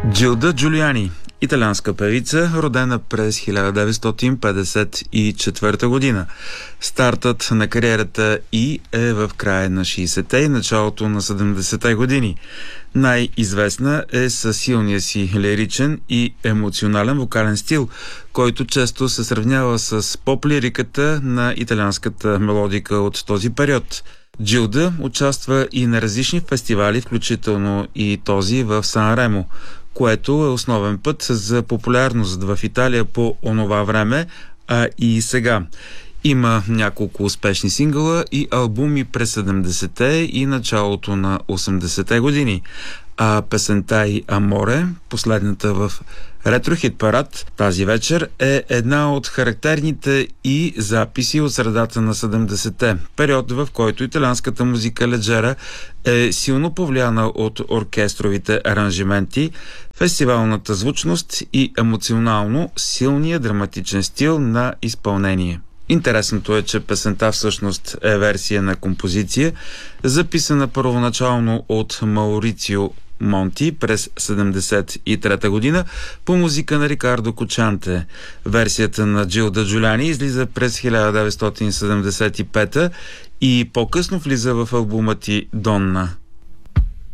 Джилда Джулиани, италианска певица, родена през 1954 година. Стартът на кариерата й е в края на 60-те и началото на 70-те години. Най-известна е със силния си лиричен и емоционален вокален стил, който често се сравнява с поп-лириката на италианската мелодика от този период. Джилда участва и на различни фестивали, включително и този в Сан-Ремо, което е основен път за популярност в Италия по онова време, а и сега. Има няколко успешни сингъла и албуми през 70-те и началото на 80-те години. А песента й "Аморе", последната в Ретро-хит парад тази вечер, е една от характерните и записи от средата на 70-те, период, в който италианската музика леджера е силно повлияна от оркестровите аранжименти, фестивалната звучност и емоционално силния драматичен стил на изпълнение. Интересното е, че песента всъщност е версия на композиция, записана първоначално от Маурицио Монти през 1973 година по музика на Рикардо Кочанте. Версията на Джилда Джулиани излиза през 1975 и по-късно влиза в албума ти "Донна".